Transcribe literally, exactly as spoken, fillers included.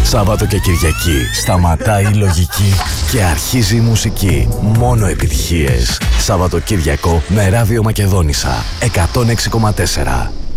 Σάββατο και Κυριακή σταματάει η λογική και αρχίζει η μουσική. Μόνο επιτυχίες. Σαββατοκύριακο με Ράδιο Μακεδόνισσα εκατόν έξι κόμμα τέσσερα.